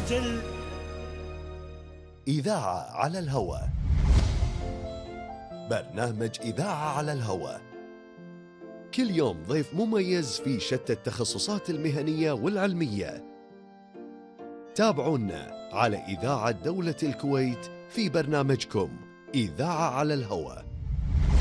ديجيتال. إذاعة على الهواء. برنامج إذاعة على الهواء، كل يوم ضيف مميز في شتى التخصصات المهنية والعلمية. تابعونا على إذاعة دولة الكويت في برنامجكم إذاعة على الهواء.